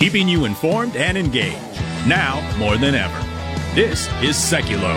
keeping you informed and engaged. Now more than ever. This is Seculo.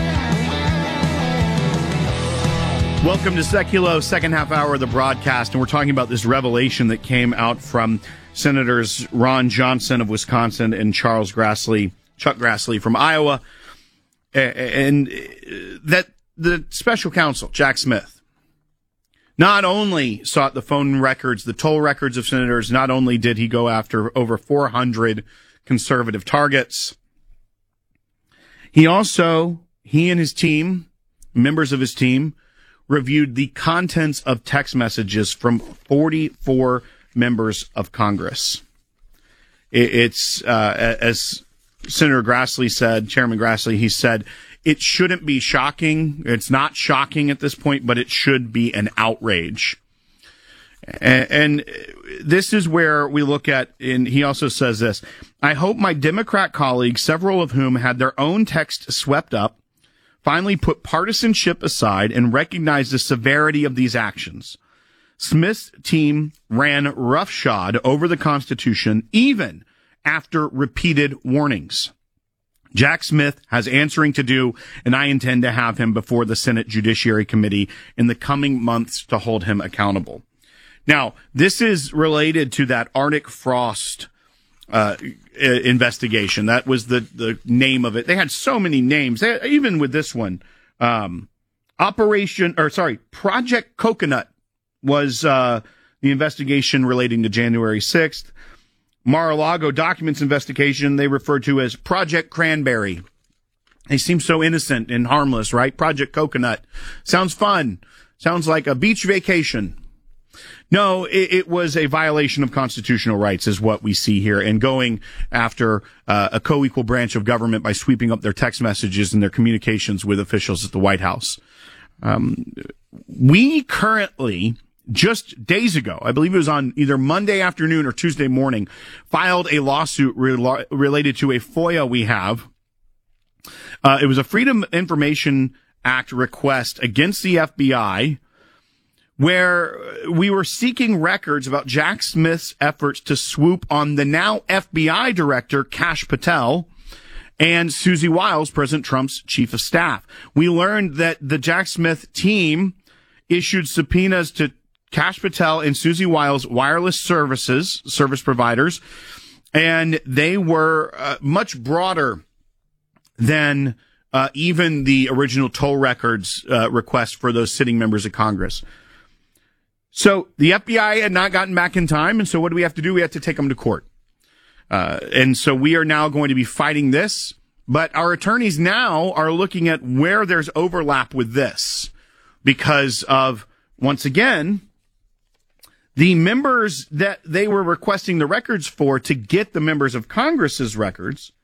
Welcome to Seculo, second half hour of the broadcast, and we're talking about this revelation that came out from Senators Ron Johnson of Wisconsin and Chuck Grassley from Iowa, and that the special counsel, Jack Smith, not only sought the phone records, the toll records of senators, not only did he go after over 400 conservative targets, he and his team, members of his team, reviewed the contents of text messages from 44 members of Congress. It's as Senator Grassley said, Chairman Grassley, he said, it shouldn't be shocking. It's not shocking at this point, but it should be an outrage. And this is where we look at, and he also says this, I hope my Democrat colleagues, several of whom had their own text swept up, finally put partisanship aside and recognize the severity of these actions. Smith's team ran roughshod over the Constitution even after repeated warnings. Jack Smith has answering to do, and I intend to have him before the Senate Judiciary Committee in the coming months to hold him accountable. Now, this is related to that Arctic Frost investigation. That was the name of it. They had so many names. Even with this one, Project Coconut was the investigation relating to January 6th. Mar-a-Lago documents investigation they referred to as Project Cranberry. They seem so innocent and harmless, right? Project Coconut. Sounds fun. Sounds like a beach vacation. No, it was a violation of constitutional rights is what we see here, and going after a co-equal branch of government by sweeping up their text messages and their communications with officials at the White House. We currently, just days ago, I believe it was on either Monday afternoon or Tuesday morning, filed a lawsuit related to a FOIA we have. It was a Freedom of Information Act request against the FBI, where we were seeking records about Jack Smith's efforts to swoop on the now FBI director, Kash Patel, and Susie Wiles, President Trump's chief of staff. We learned that the Jack Smith team issued subpoenas to Kash Patel and Susie Wiles wireless service providers, and they were much broader than even the original toll records request for those sitting members of Congress. So the FBI had not gotten back in time, and so what do we have to do? We have to take them to court. And so we are now going to be fighting this, but our attorneys now are looking at where there's overlap with this because of, once again, the members that they were requesting the records for to get the members of Congress's records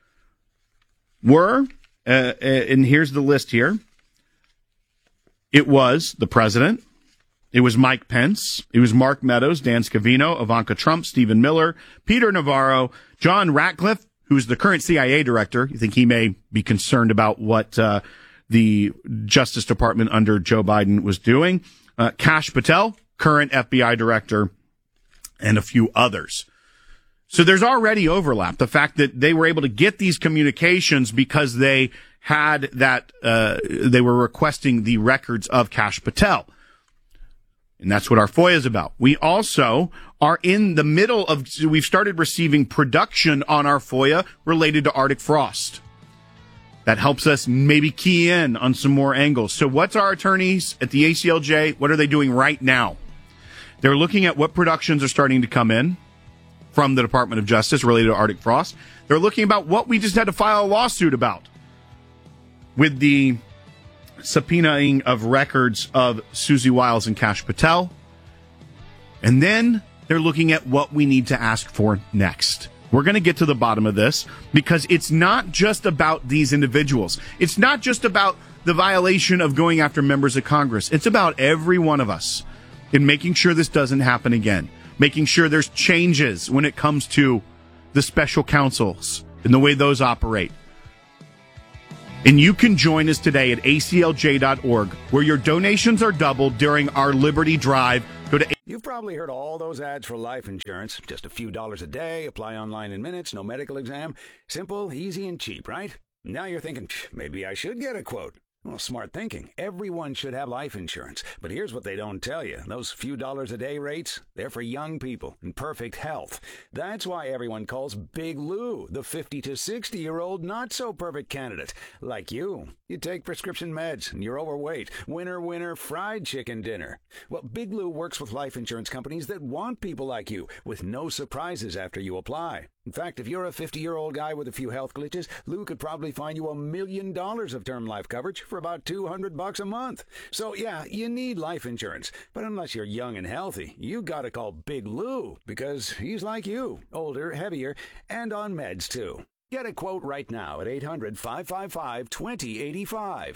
were, and here's the list here. It was the president. It was Mike Pence. It was Mark Meadows, Dan Scavino, Ivanka Trump, Stephen Miller, Peter Navarro, John Ratcliffe, who's the current CIA director. You think he may be concerned about what the Justice Department under Joe Biden was doing. Kash Patel, current FBI director, and a few others. So there's already overlap. The fact that they were able to get these communications because they had that, they were requesting the records of Kash Patel. And that's what our FOIA is about. We also are in the middle of, we've started receiving production on our FOIA related to Arctic Frost. That helps us maybe key in on some more angles. So what's our attorneys at the ACLJ? What are they doing right now? They're looking at what productions are starting to come in from the Department of Justice related to Arctic Frost. They're looking about what we just had to file a lawsuit about with the subpoenaing of records of Susie Wiles and Kash Patel. And then they're looking at what we need to ask for next. We're going to get to the bottom of this because it's not just about these individuals. It's not just about the violation of going after members of Congress. It's about every one of us in making sure this doesn't happen again, making sure there's changes when it comes to the special counsels and the way those operate. And you can join us today at aclj.org, where your donations are doubled during our Liberty Drive. Go to probably heard all those ads for life insurance. Just a few dollars a day, apply online in minutes, no medical exam. Simple, easy, and cheap, right? Now you're thinking, maybe I should get a quote. Well, smart thinking. Everyone should have life insurance. But here's what they don't tell you. Those few dollars a day rates, they're for young people in perfect health. That's why everyone calls Big Lou the 50 to 60-year-old not-so-perfect candidate. Like you. You take prescription meds and you're overweight. Winner, winner, fried chicken dinner. Well, Big Lou works with life insurance companies that want people like you, with no surprises after you apply. In fact, if you're a 50-year-old guy with a few health glitches, Lou could probably find you $1 million of term life coverage for about $200 a month. So, yeah, you need life insurance. But unless you're young and healthy, you gotta call Big Lou, because he's like you, older, heavier, and on meds, too. Get a quote right now at 800-555-2085,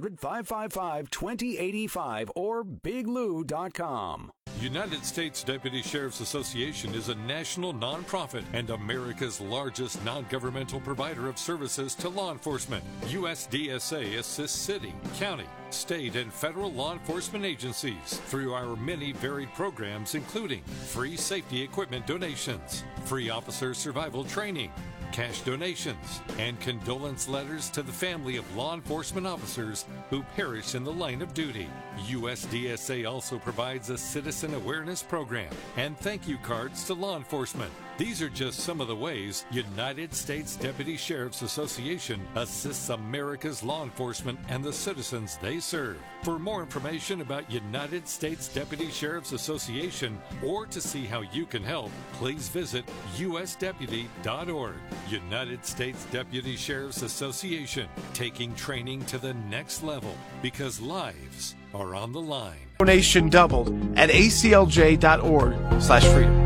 800-555-2085, or biglou.com. United States Deputy Sheriff's Association is a national nonprofit and America's largest non-governmental provider of services to law enforcement. USDSA assists city, county, state, and federal law enforcement agencies through our many varied programs, including free safety equipment donations, free officer survival training, cash donations, and condolence letters to the family of law enforcement officers who perished in the line of duty. USDSA also provides a citizen awareness program and thank you cards to law enforcement. These are just some of the ways United States Deputy Sheriff's Association assists America's law enforcement and the citizens they serve. For more information about United States Deputy Sheriff's Association or to see how you can help, please visit usdeputy.org. United States Deputy Sheriff's Association, taking training to the next level because lives are on the line. Donation doubled at aclj.org/freedom.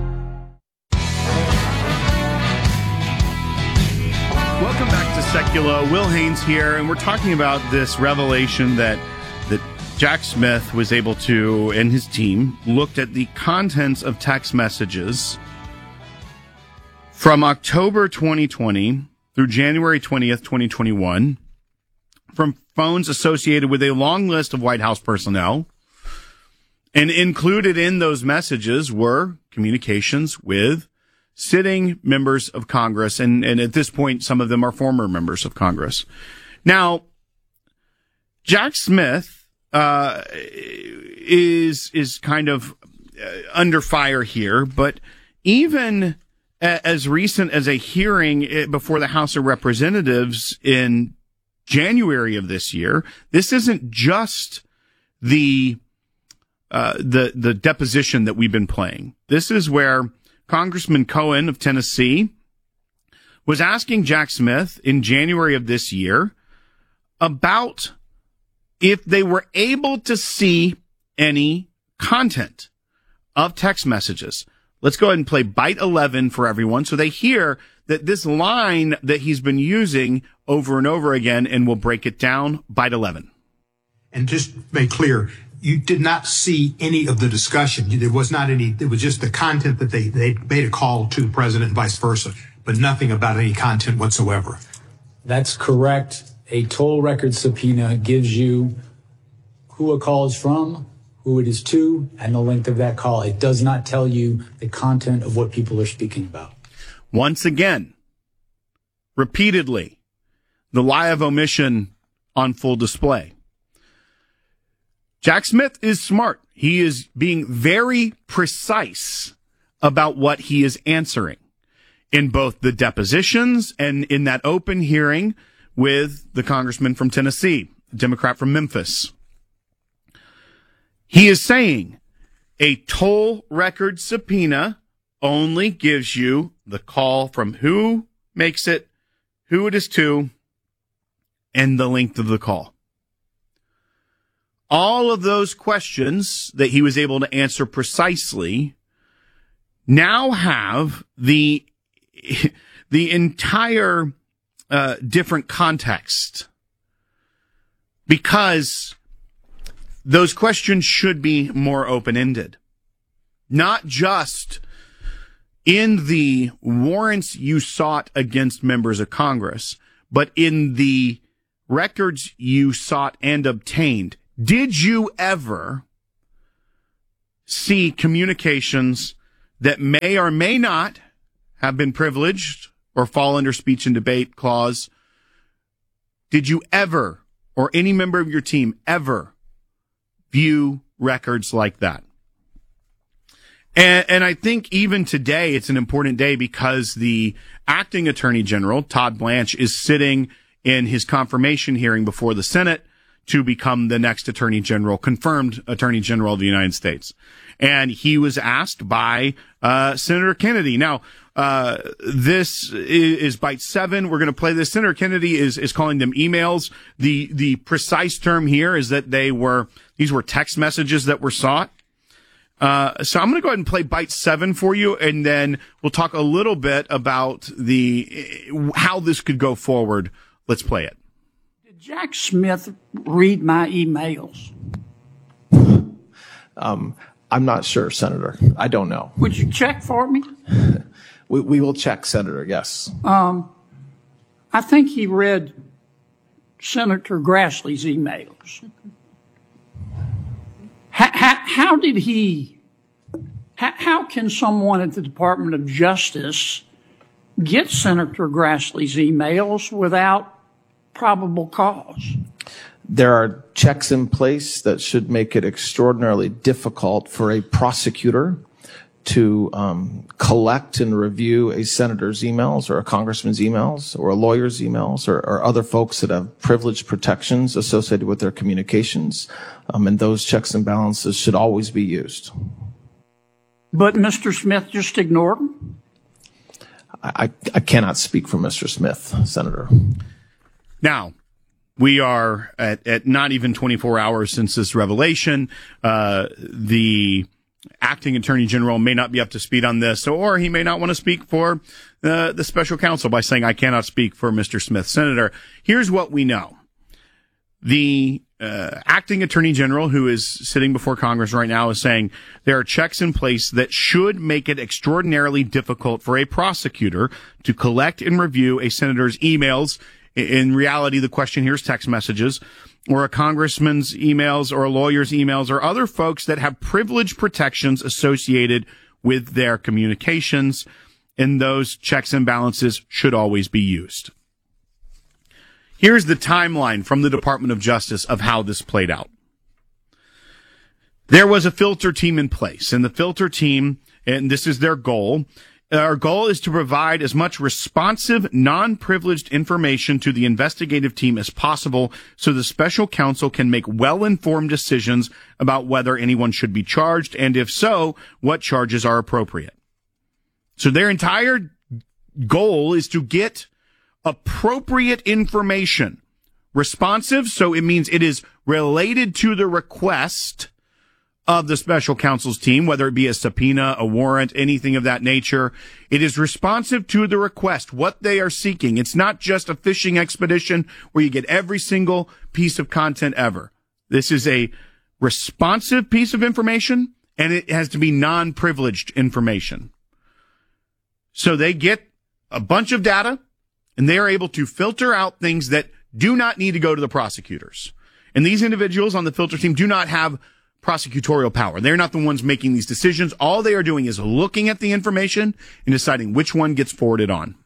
Welcome back to Seculo. Will Haynes here, and we're talking about this revelation that Jack Smith was able to, and his team, looked at the contents of text messages from October 2020 through January 20th, 2021, from phones associated with a long list of White House personnel. And included in those messages were communications with sitting members of Congress. And at this point, some of them are former members of Congress. Now, Jack Smith is kind of under fire here, but even as recent as a hearing before the House of Representatives in January of this year, this isn't just the deposition that we've been playing. This is where Congressman Cohen of Tennessee was asking Jack Smith in January of this year about if they were able to see any content of text messages. Let's go ahead and play bite 11 for everyone so they hear that this line that he's been using over and over again, and we'll break it down. Bite 11. And just make clear, you did not see any of the discussion. There was not any, it was just the content that they made a call to the president and vice versa, but nothing about any content whatsoever. That's correct. A toll record subpoena gives you who a call is from, who it is to, and the length of that call. It does not tell you the content of what people are speaking about. Once again, repeatedly, the lie of omission on full display. Jack Smith is smart. He is being very precise about what he is answering in both the depositions and in that open hearing with the congressman from Tennessee, a Democrat from Memphis. He is saying a toll record subpoena only gives you the call from who makes it, who it is to, and the length of the call. All of those questions that he was able to answer precisely now have the entire different context, because those questions should be more open-ended. Not just in the warrants you sought against members of Congress, but in the records you sought and obtained. Did you ever see communications that may or may not have been privileged or fall under speech and debate clause. Did you ever, or any member of your team ever, view records like that? And I think even today it's an important day because the acting Attorney General, Todd Blanche, is sitting in his confirmation hearing before the Senate to become the next Attorney General, confirmed Attorney General of the United States. And he was asked by Senator Kennedy. Now, this is Bite 7. We're going to play this. Senator Kennedy is calling them emails. The precise term here is that these were text messages that were sought. So I'm going to go ahead and play Bite 7 for you, and then we'll talk a little bit about how this could go forward. Let's play it. Did Jack Smith read my emails? I'm not sure, Senator. I don't know. Would you check for me? We will check, Senator, yes. I think he read Senator Grassley's emails. How can someone at the Department of Justice get Senator Grassley's emails without probable cause? There are checks in place that should make it extraordinarily difficult for a prosecutor to collect and review a senator's emails or a congressman's emails or a lawyer's emails or other folks that have privilege protections associated with their communications. And those checks and balances should always be used. But Mr. Smith just ignored them? I cannot speak for Mr. Smith, Senator. Now, we are at not even 24 hours since this revelation. The acting Attorney General may not be up to speed on this, or he may not want to speak for the special counsel by saying, I cannot speak for Mr. Smith. Senator, here's what we know. The acting Attorney General, who is sitting before Congress right now, is saying there are checks in place that should make it extraordinarily difficult for a prosecutor to collect and review a senator's emails. In reality, the question here is text messages, or a congressman's emails, or a lawyer's emails, or other folks that have privilege protections associated with their communications, and those checks and balances should always be used. Here's the timeline from the Department of Justice of how this played out. There was a filter team in place, and the filter team, and this is their goal, our goal is to provide as much responsive, non-privileged information to the investigative team as possible so the special counsel can make well-informed decisions about whether anyone should be charged, and if so, what charges are appropriate. So their entire goal is to get appropriate information. Responsive, so it means it is related to the request of the special counsel's team, whether it be a subpoena, a warrant, anything of that nature. It is responsive to the request, what they are seeking. It's not just a fishing expedition where you get every single piece of content ever. This is a responsive piece of information, and it has to be non-privileged information. So they get a bunch of data, and they are able to filter out things that do not need to go to the prosecutors. And these individuals on the filter team do not have prosecutorial power. They're not the ones making these decisions. All they are doing is looking at the information and deciding which one gets forwarded on.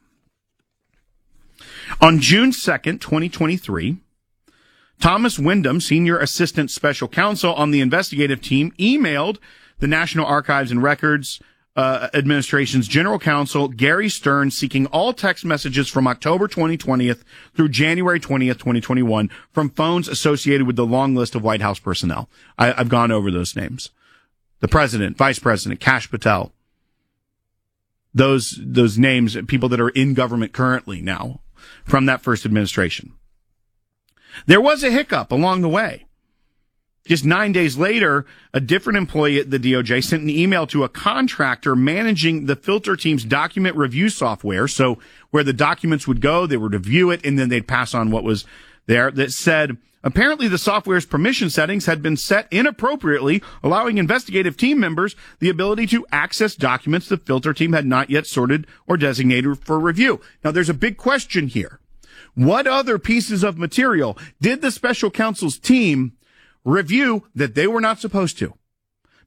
On June 2nd, 2023, Thomas Wyndham, Senior Assistant Special Counsel on the investigative team, emailed the National Archives and Records Administration's General Counsel, Gary Stern, seeking all text messages from October 2020 through January 20th, 2021 from phones associated with the long list of White House personnel. I've gone over those names. The President, Vice President, Kash Patel. Those names, people that are in government currently now from that first administration. There was a hiccup along the way. Just 9 days later, a different employee at the DOJ sent an email to a contractor managing the filter team's document review software. So where the documents would go, they would review it, and then they'd pass on what was there, that said, apparently the software's permission settings had been set inappropriately, allowing investigative team members the ability to access documents the filter team had not yet sorted or designated for review. Now, there's a big question here. What other pieces of material did the special counsel's team review that they were not supposed to?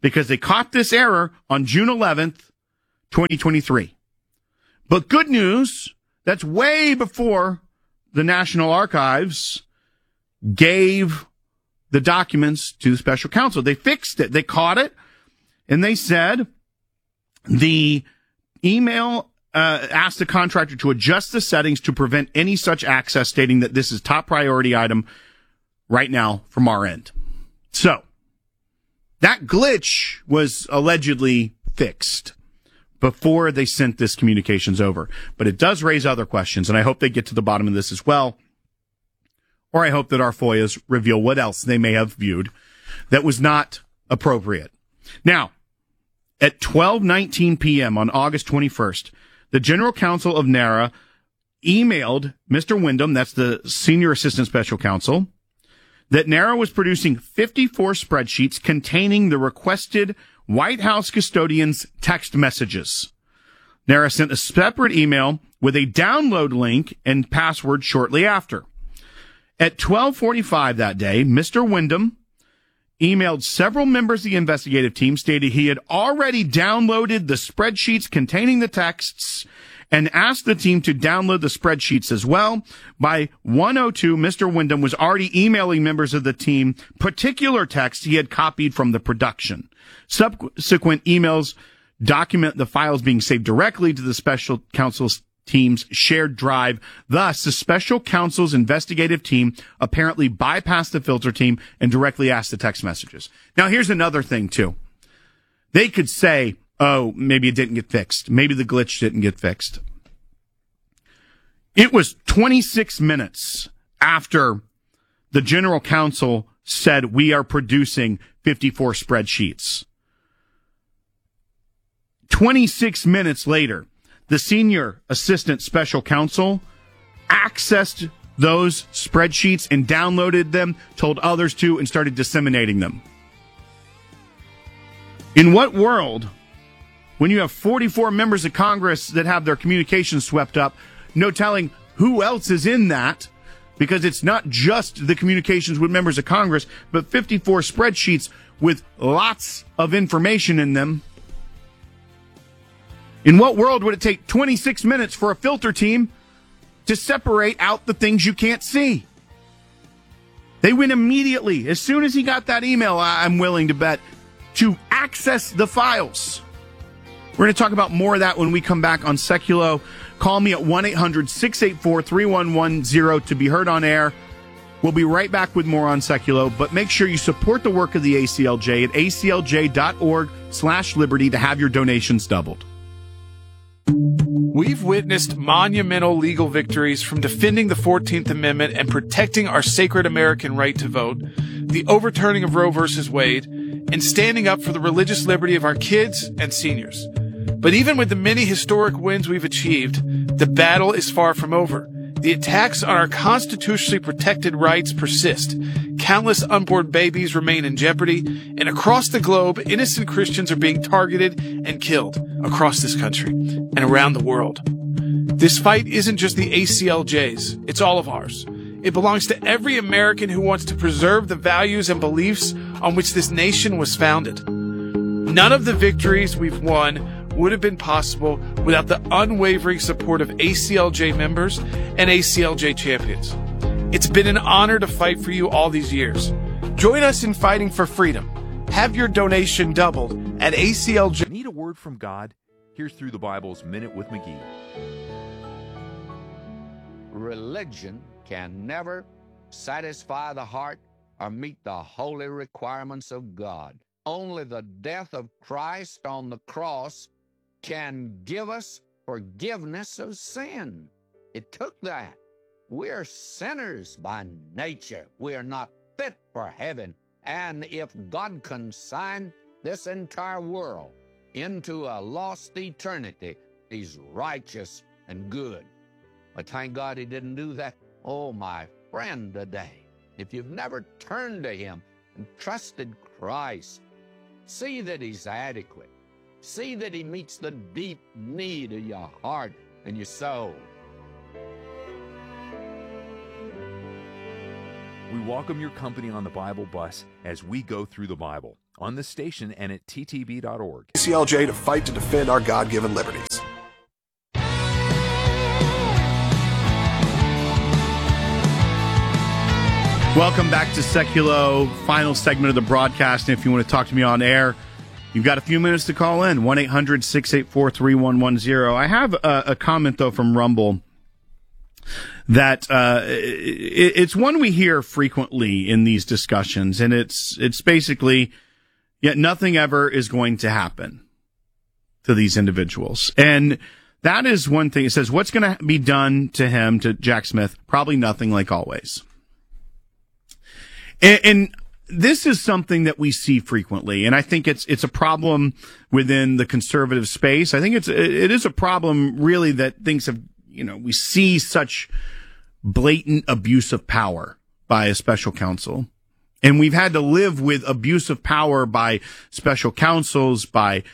because they caught this error on June 11th, 2023. But good news, that's way before the National Archives gave the documents to the special counsel. They fixed it. They caught it, and they said the email asked the contractor to adjust the settings to prevent any such access, stating that this is top priority item right now from our end. So that glitch was allegedly fixed before they sent this communications over. But it does raise other questions, and I hope they get to the bottom of this as well. Or I hope that our FOIAs reveal what else they may have viewed that was not appropriate. Now, at 12:19 p.m. on August 21st, the General Counsel of NARA emailed Mr. Wyndham, that's the Senior Assistant Special Counsel, that NARA was producing 54 spreadsheets containing the requested White House custodian's text messages. NARA sent a separate email with a download link and password shortly after. At 12:45 that day, Mr. Wyndham emailed several members of the investigative team, stated he had already downloaded the spreadsheets containing the texts and asked the team to download the spreadsheets as well. By 1:02, Mr. Wyndham was already emailing members of the team particular texts he had copied from the production. Subsequent emails document the files being saved directly to the special counsel's team's shared drive. Thus, the special counsel's investigative team apparently bypassed the filter team and directly asked the text messages. Now, here's another thing, too. They could say, oh, maybe it didn't get fixed. Maybe the glitch didn't get fixed. It was 26 minutes after the general counsel said we are producing 54 spreadsheets. 26 minutes later, the Senior Assistant Special Counsel accessed those spreadsheets and downloaded them, told others to, and started disseminating them. In what world, when you have 44 members of Congress that have their communications swept up, no telling who else is in that, because it's not just the communications with members of Congress, but 54 spreadsheets with lots of information in them. In what world would it take 26 minutes for a filter team to separate out the things you can't see? They went immediately, as soon as he got that email, I'm willing to bet, to access the files. We're going to talk about more of that when we come back on Seculo. Call me at 1-800-684-3110 to be heard on air. We'll be right back with more on Seculo, but make sure you support the work of the ACLJ at aclj.org/liberty to have your donations doubled. We've witnessed monumental legal victories from defending the 14th Amendment and protecting our sacred American right to vote, the overturning of Roe v. Wade, and standing up for the religious liberty of our kids and seniors. But even with the many historic wins we've achieved, the battle is far from over. The attacks on our constitutionally protected rights persist. Countless unborn babies remain in jeopardy, and across the globe, innocent Christians are being targeted and killed across this country and around the world. This fight isn't just the ACLJ's, it's all of ours. It belongs to every American who wants to preserve the values and beliefs on which this nation was founded. None of the victories we've won would have been possible without the unwavering support of ACLJ members and ACLJ champions. It's been an honor to fight for you all these years. Join us in fighting for freedom. Have your donation doubled at ACLJ. Need a word from God? Here's Through the Bible's Minute with McGee. Religion can never satisfy the heart or meet the holy requirements of God. Only the death of Christ on the cross can give us forgiveness of sin. It took that. We're sinners by nature. We are not fit for heaven. And if God consigned this entire world into a lost eternity, He's righteous and good. But thank God He didn't do that. Oh, my friend, today, if you've never turned to Him and trusted Christ, see that He's adequate. See that He meets the deep need of your heart and your soul. We welcome your company on the Bible bus as we go through the Bible. on the station and at ttb.org. ACLJ, to fight to defend our God-given liberties. Welcome back to Seculo, final segment of the broadcast. And if you want to talk to me on air, you've got a few minutes to call in, 1-800-684-3110. I have a comment, though, from Rumble that it's one we hear frequently in these discussions, and it's basically, yet nothing ever is going to happen to these individuals. And that is one thing. It says, what's going to be done to him, to Jack Smith? Probably nothing, like always. And this is something that we see frequently, and I think it's a problem within the conservative space. I think it is a problem, really, that things have, we see such blatant abuse of power by a special counsel. And we've had to live with abuse of power by special counsels, by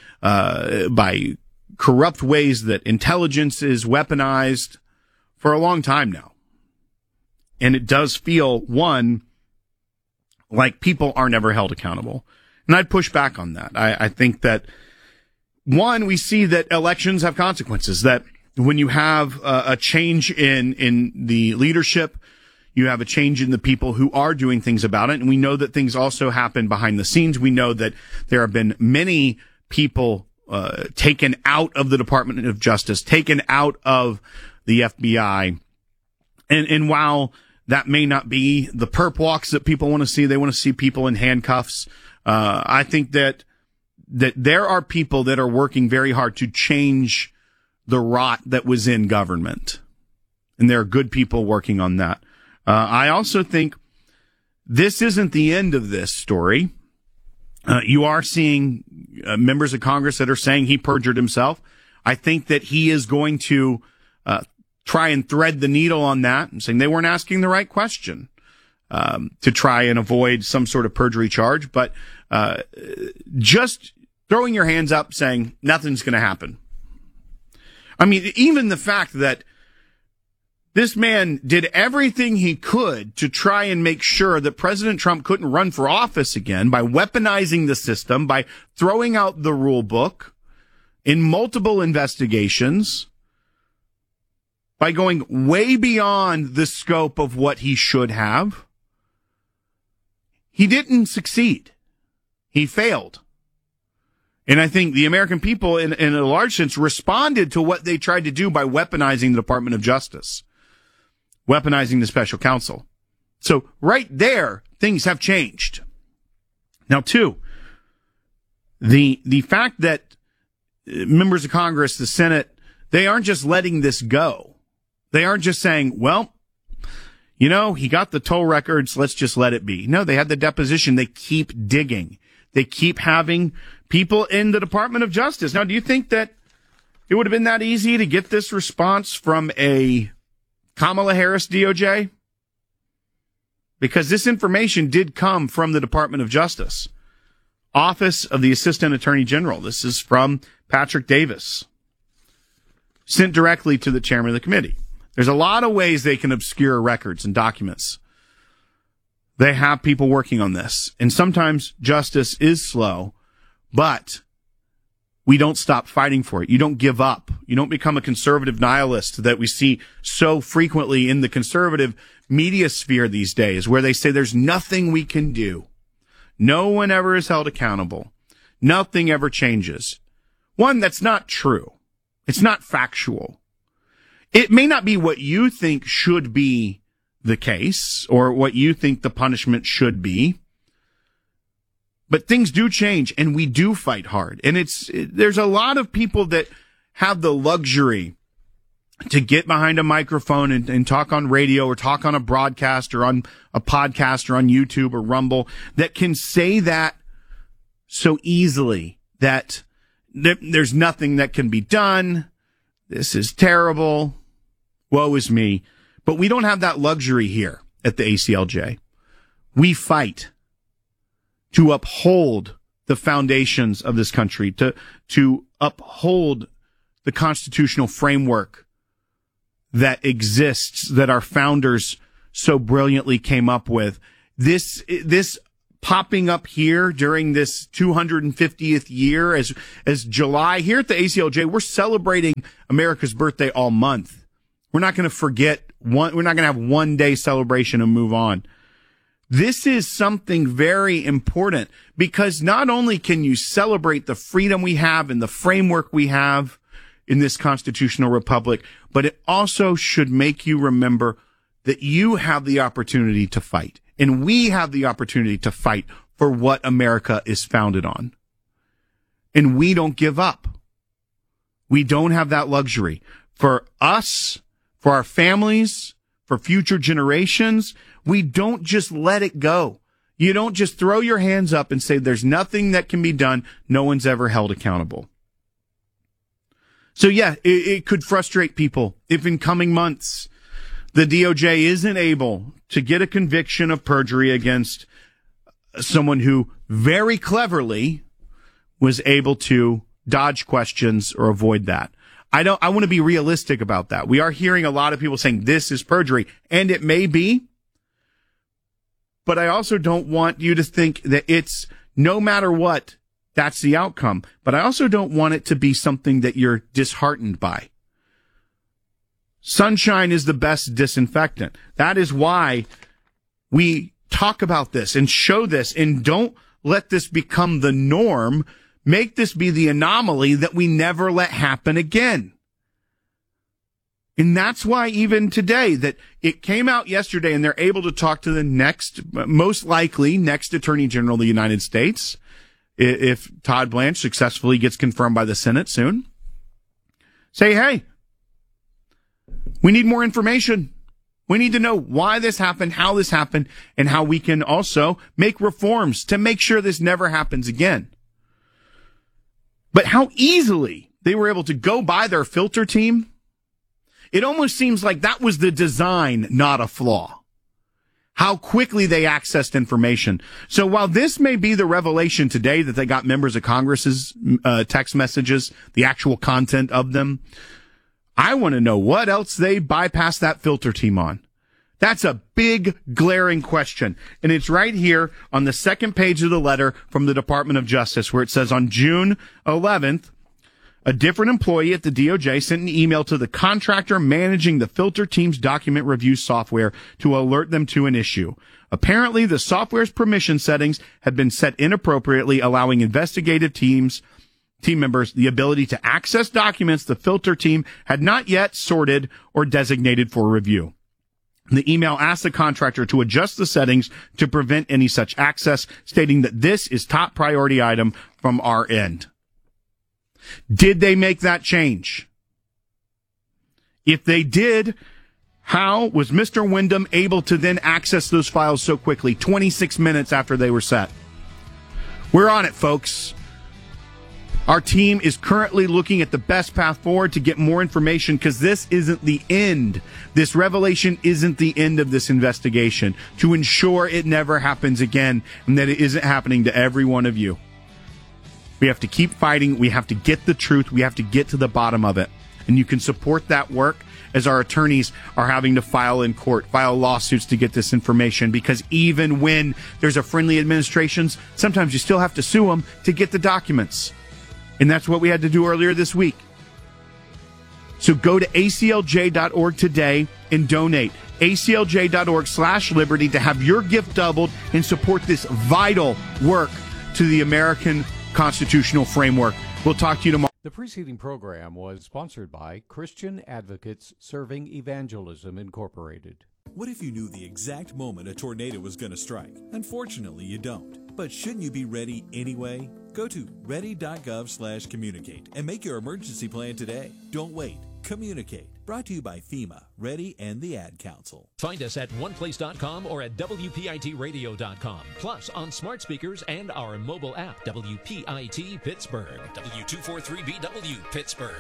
corrupt ways that intelligence is weaponized for a long time now. And it does feel, one, like people are never held accountable. And I'd push back on that. I think that, one, we see that elections have consequences, that when you have a change in the leadership, you have a change in the people who are doing things about it. And we know that things also happen behind the scenes. We know that there have been many people taken out of the Department of Justice, taken out of the FBI. And while that may not be the perp walks that people want to see, they want to see people in handcuffs. I think that there are people that are working very hard to change the rot that was in government. And there are good people working on that. I also think this isn't the end of this story. You are seeing members of Congress that are saying he perjured himself. I think that he is going to try and thread the needle on that and saying they weren't asking the right question to try and avoid some sort of perjury charge. But just throwing your hands up saying nothing's going to happen. I mean, even the fact that this man did everything he could to try and make sure that President Trump couldn't run for office again by weaponizing the system, by throwing out the rule book in multiple investigations, by going way beyond the scope of what he should have. He didn't succeed. He failed. And I think the American people, in a large sense, responded to what they tried to do by weaponizing the Department of Justice, weaponizing the special counsel. So right there, things have changed. Now, two, the fact that members of Congress, the Senate, they aren't just letting this go. They aren't just saying, well, he got the toll records, let's just let it be. No, they had the deposition. They keep digging. They keep having people in the Department of Justice. Now, do you think that it would have been that easy to get this response from a Kamala Harris DOJ? Because this information did come from the Department of Justice. Office of the Assistant Attorney General. This is from Patrick Davis. Sent directly to the chairman of the committee. There's a lot of ways they can obscure records and documents. They have people working on this. And sometimes justice is slow, but we don't stop fighting for it. You don't give up. You don't become a conservative nihilist that we see so frequently in the conservative media sphere these days, where they say there's nothing we can do. No one ever is held accountable. Nothing ever changes. One, that's not true. It's not factual. It may not be what you think should be the case or what you think the punishment should be, but things do change and we do fight hard. And there's a lot of people that have the luxury to get behind a microphone and talk on radio or talk on a broadcast or on a podcast or on YouTube or Rumble that can say that so easily that there's nothing that can be done. This is terrible. Woe is me. But we don't have that luxury here at the ACLJ. We fight to uphold the foundations of this country, to uphold the constitutional framework that exists, that our founders so brilliantly came up with. This popping up here during this 250th year as July. Here at the ACLJ, we're celebrating America's birthday all month. We're not going to forget we're not going to have one day celebration and move on. This is something very important because not only can you celebrate the freedom we have and the framework we have in this constitutional republic, but it also should make you remember that you have the opportunity to fight, and we have the opportunity to fight for what America is founded on. And we don't give up. We don't have that luxury. For us, for our families, for future generations, we don't just let it go. You don't just throw your hands up and say there's nothing that can be done. No one's ever held accountable. So yeah, it could frustrate people if in coming months the DOJ isn't able to get a conviction of perjury against someone who very cleverly was able to dodge questions or avoid that. I want to be realistic about that. We are hearing a lot of people saying this is perjury, and it may be, but I also don't want you to think that it's no matter what, that's the outcome. But I also don't want it to be something that you're disheartened by. Sunshine is the best disinfectant. That is why we talk about this and show this, and don't let this become the norm. Make this be the anomaly that we never let happen again. And that's why even today, that it came out yesterday and they're able to talk to the next, most likely next Attorney General of the United States, if Todd Blanche successfully gets confirmed by the Senate soon. Say, hey, we need more information. We need to know why this happened, how this happened, and how we can also make reforms to make sure this never happens again. But how easily they were able to go by their filter team, it almost seems like that was the design, not a flaw. How quickly they accessed information. So while this may be the revelation today that they got members of Congress's text messages, the actual content of them, I want to know what else they bypassed that filter team on. That's a big, glaring question. And it's right here on the second page of the letter from the Department of Justice, where it says on June 11th, a different employee at the DOJ sent an email to the contractor managing the filter team's document review software to alert them to an issue. Apparently, the software's permission settings had been set inappropriately, allowing investigative team members the ability to access documents the filter team had not yet sorted or designated for review. The email asked the contractor to adjust the settings to prevent any such access, stating that this is top priority item from our end. Did they make that change? If they did, how was Mr. Wyndham able to then access those files so quickly, 26 minutes after they were set? We're on it, folks. Our team is currently looking at the best path forward to get more information, because this isn't the end. This revelation isn't the end of this investigation, to ensure it never happens again and that it isn't happening to every one of you. We have to keep fighting. We have to get the truth. We have to get to the bottom of it. And you can support that work as our attorneys are having to file lawsuits to get this information, because even when there's a friendly administration, sometimes you still have to sue them to get the documents. And that's what we had to do earlier this week. So go to aclj.org today and donate. aclj.org/liberty to have your gift doubled and support this vital work to the American constitutional framework. We'll talk to you tomorrow. The preceding program was sponsored by Christian Advocates Serving Evangelism Incorporated. What if you knew the exact moment a tornado was going to strike? Unfortunately, you don't. But shouldn't you be ready anyway? Go to ready.gov/communicate and make your emergency plan today. Don't wait. Communicate. Brought to you by FEMA, Ready, and the Ad Council. Find us at oneplace.com or at WPITradio.com. Plus on smart speakers and our mobile app, WPIT Pittsburgh. W243BW Pittsburgh.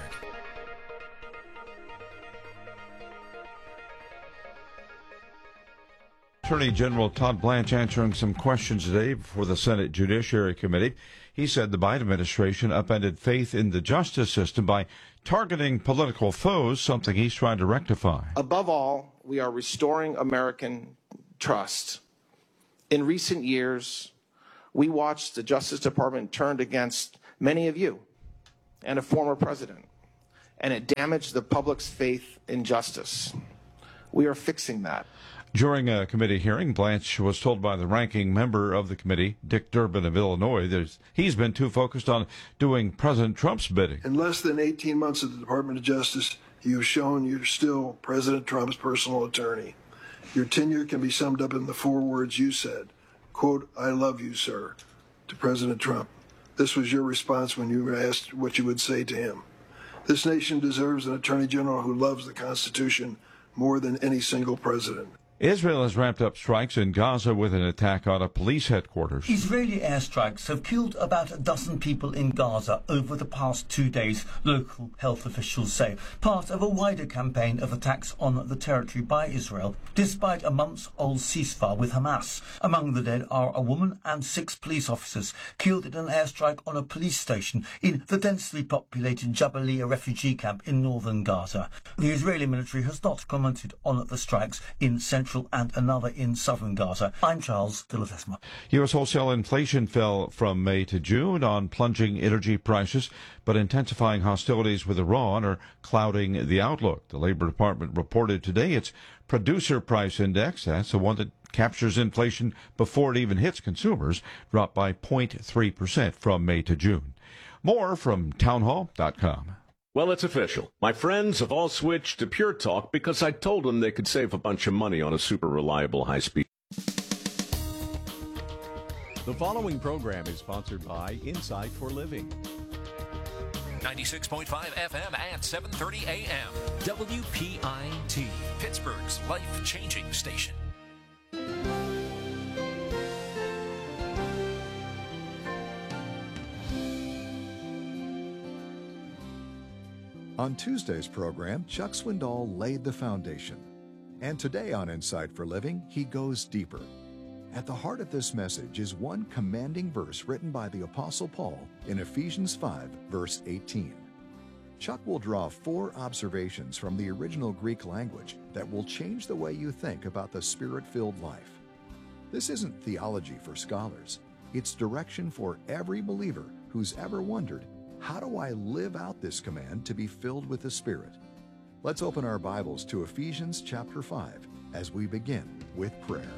Attorney General Todd Blanche answering some questions today before the Senate Judiciary Committee. He said the Biden administration upended faith in the justice system by targeting political foes, something he's trying to rectify. Above all, we are restoring American trust. In recent years, We watched the Justice Department turned against many of you and a former president, and it damaged the public's faith in justice. We are fixing that. During a committee hearing, Blanche was told by the ranking member of the committee, Dick Durbin of Illinois, that he's been too focused on doing President Trump's bidding. In less than 18 months at the Department of Justice, you've shown you're still President Trump's personal attorney. Your tenure can be summed up in the 4 words you said, quote, "I love you, sir," to President Trump. This was your response when you were asked what you would say to him. This nation deserves an attorney general who loves the Constitution more than any single president. Israel has ramped up strikes in Gaza with an attack on a police headquarters. Israeli airstrikes have killed about a dozen people in Gaza over the past 2 days, local health officials say, part of a wider campaign of attacks on the territory by Israel, despite a months-old ceasefire with Hamas. Among the dead are a woman and 6 police officers killed in an airstrike on a police station in the densely populated Jabalia refugee camp in northern Gaza. The Israeli military has not commented on the strikes in central and another in southern Gaza. I'm Charles de Ledesma. U.S. wholesale inflation fell from May to June on plunging energy prices, but intensifying hostilities with Iran are clouding the outlook. The Labor Department reported today its producer price index, that's the one that captures inflation before it even hits consumers, dropped by 0.3% from May to June. More from townhall.com. Well, it's official. My friends have all switched to Pure Talk because I told them they could save a bunch of money on a super reliable high-speed. The following program is sponsored by Insight for Living. 96.5 FM at 7:30 a.m. WPIT, Pittsburgh's life-changing station. On Tuesday's program, Chuck Swindoll laid the foundation. And today on Insight for Living, he goes deeper. At the heart of this message is one commanding verse written by the Apostle Paul in Ephesians 5, verse 18. Chuck will draw 4 observations from the original Greek language that will change the way you think about the Spirit-filled life. This isn't theology for scholars. It's direction for every believer who's ever wondered, how do I live out this command to be filled with the Spirit? Let's open our Bibles to Ephesians chapter 5 as we begin with prayer.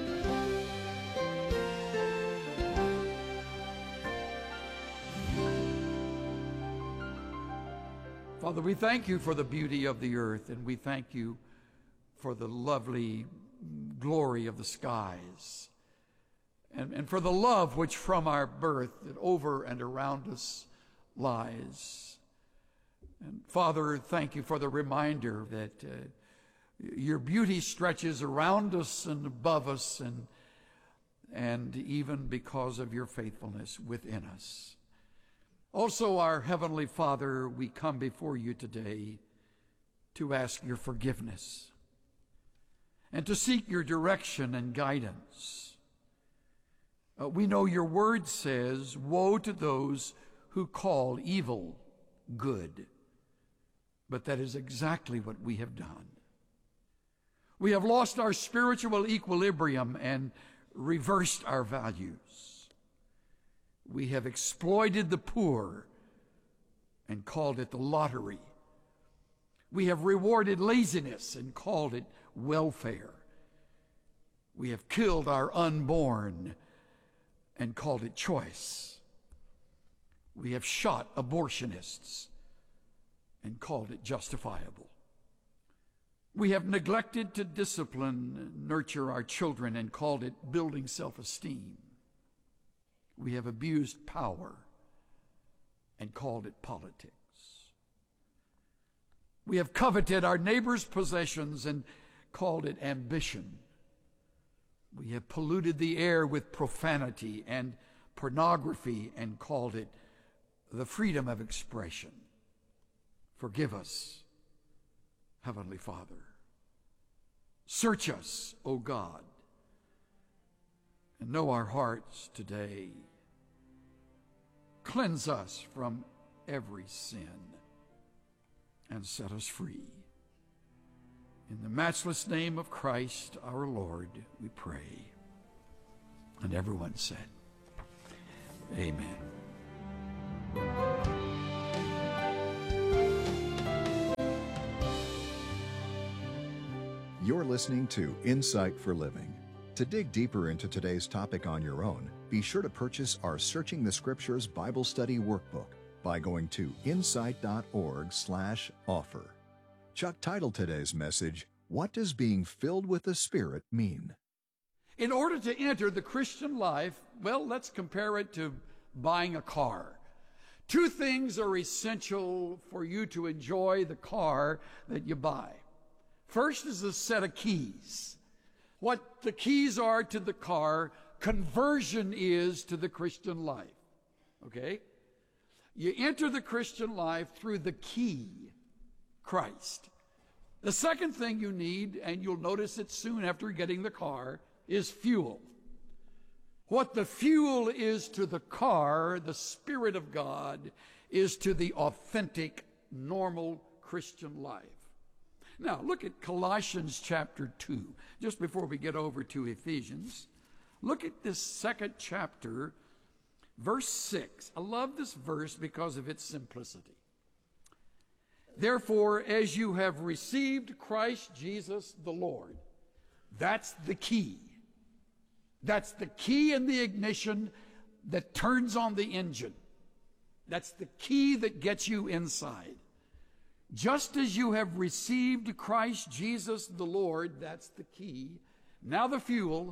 Father, we thank you for the beauty of the earth, and we thank you for the lovely glory of the skies, and for the love which from our birth that over and around us lies. And Father, thank you for the reminder that your beauty stretches around us and above us, and even because of your faithfulness within us. Also, our Heavenly Father, we come before you today to ask your forgiveness and to seek your direction and guidance. We know your word says, woe to those who call evil good. But that is exactly what we have done. We have lost our spiritual equilibrium and reversed our values. We have exploited the poor and called it the lottery. We have rewarded laziness and called it welfare. We have killed our unborn and called it choice. We have shot abortionists and called it justifiable. We have neglected to discipline and nurture our children and called it building self-esteem. We have abused power and called it politics. We have coveted our neighbor's possessions and called it ambition. We have polluted the air with profanity and pornography and called it the freedom of expression. Forgive us, Heavenly Father. Search us, O God, and know our hearts today. Cleanse us from every sin and set us free. In the matchless name of Christ our Lord, we pray. And everyone said, Amen. You're listening to Insight for Living. To dig deeper into today's topic on your own, be sure to purchase our Searching the Scriptures Bible Study Workbook by going to insight.org/offer. Chuck titled today's message, "What Does Being Filled with the Spirit Mean?" In order to enter the Christian life, well, let's compare it to buying a car. Two things are essential for you to enjoy the car that you buy. First is a set of keys. What the keys are to the car, conversion is to the Christian life. Okay? You enter the Christian life through the key, Christ. The second thing you need, and you'll notice it soon after getting the car, is fuel. What the fuel is to the car, the Spirit of God, is to the authentic, normal Christian life. Now, look at Colossians chapter 2, just before we get over to Ephesians. Look at this second chapter, verse 6. I love this verse because of its simplicity. Therefore, as you have received Christ Jesus the Lord, that's the key. That's the key in the ignition that turns on the engine. That's the key that gets you inside. Just as you have received Christ Jesus the Lord, that's the key. Now the fuel,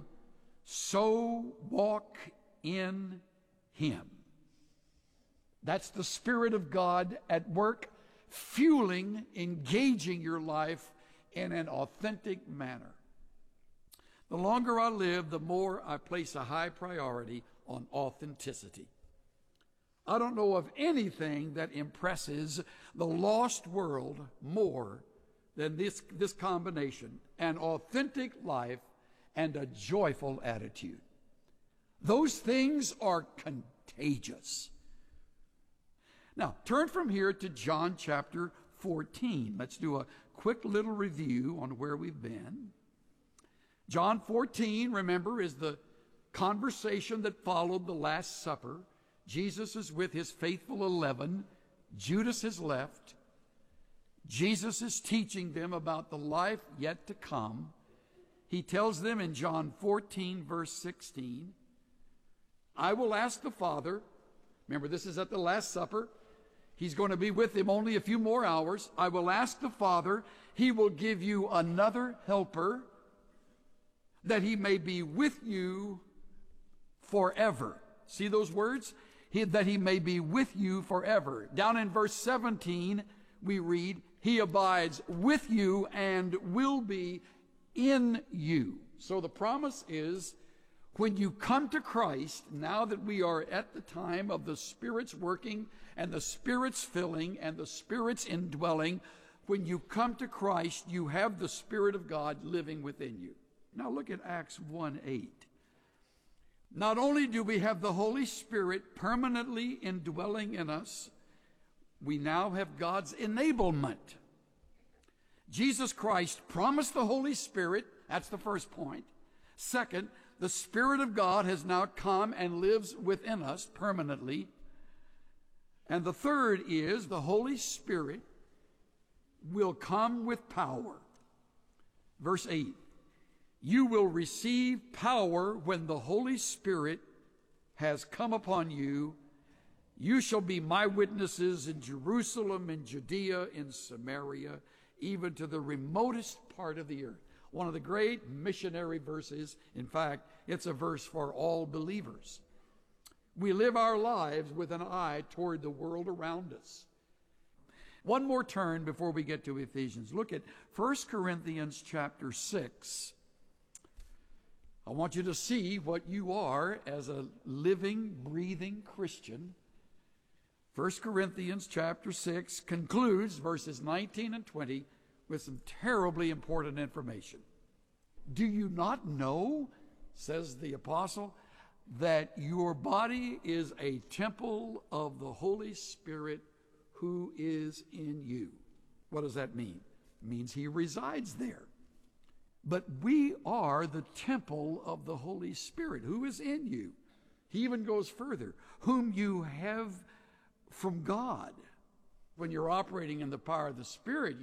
so walk in Him. That's the Spirit of God at work, fueling, engaging your life in an authentic manner. The longer I live, the more I place a high priority on authenticity. I don't know of anything that impresses the lost world more than this combination, an authentic life and a joyful attitude. Those things are contagious. Now, turn from here to John chapter 14. Let's do a quick little review on where we've been. John 14, remember, is the conversation that followed the Last Supper. Jesus is with his faithful 11. Judas has left. Jesus is teaching them about the life yet to come. He tells them in John 14, verse 16, I will ask the Father, remember this is at the Last Supper, he's going to be with them only a few more hours. I will ask the Father, he will give you another helper, that he may be with you forever. See those words? That he may be with you forever. Down in verse 17, we read, he abides with you and will be in you. So the promise is, when you come to Christ, now that we are at the time of the Spirit's working and the Spirit's filling and the Spirit's indwelling, when you come to Christ, you have the Spirit of God living within you. Now look at Acts 1:8. Not only do we have the Holy Spirit permanently indwelling in us, we now have God's enablement. Jesus Christ promised the Holy Spirit. That's the first point. Second, the Spirit of God has now come and lives within us permanently. And the third is the Holy Spirit will come with power. Verse 8, you will receive power when the Holy Spirit has come upon you. You shall be my witnesses in Jerusalem, in Judea, in Samaria, even to the remotest part of the earth. One of the great missionary verses. In fact, it's a verse for all believers. We live our lives with an eye toward the world around us. One more turn before we get to Ephesians. Look at 1 Corinthians chapter 6. I want you to see what you are as a living, breathing Christian. 1 Corinthians chapter 6 concludes verses 19 and 20 with some terribly important information. Do you not know, says the apostle, that your body is a temple of the Holy Spirit who is in you? What does that mean? It means he resides there. But we are the temple of the Holy Spirit who is in you. He even goes further, whom you have from God. When you're operating in the power of the Spirit,